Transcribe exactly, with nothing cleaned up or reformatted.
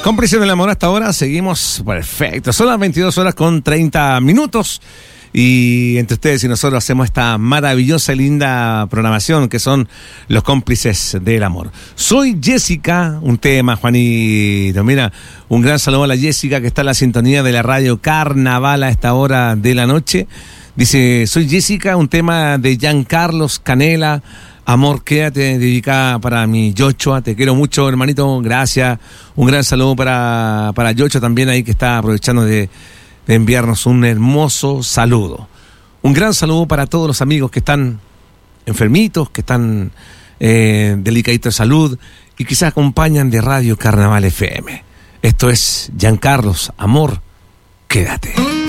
Cómplices del amor hasta ahora, seguimos perfecto. Son las veintidós horas con treinta minutos y entre ustedes y nosotros hacemos esta maravillosa y linda programación que son los cómplices del amor. Soy Jessica, un tema, Juanito. Mira, un gran saludo a la Jessica que está en la sintonía de la radio Carnaval a esta hora de la noche. Dice, soy Jessica, un tema de Giancarlos Canela. Amor, quédate, dedicada para mi Yochoa, te quiero mucho, hermanito, gracias. Un gran saludo para, para Yocho también ahí que está aprovechando de, de enviarnos un hermoso saludo. Un gran saludo para todos los amigos que están enfermitos, que están eh, delicaditos de salud y quizás acompañan de Radio Carnaval F M. Esto es Giancarlos, amor, quédate.